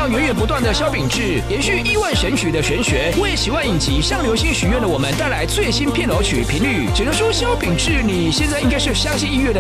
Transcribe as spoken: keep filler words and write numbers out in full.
量源源不断的萧秉治，延续亿万神曲的玄学，为喜欢影集向流星许愿的我们带来最新片头曲频率。只能说萧秉治，你现在应该是相信音乐的